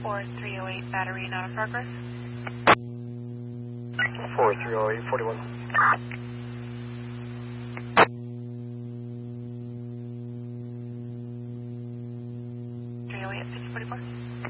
4308 battery not in progress. 4308, 41. 308 644.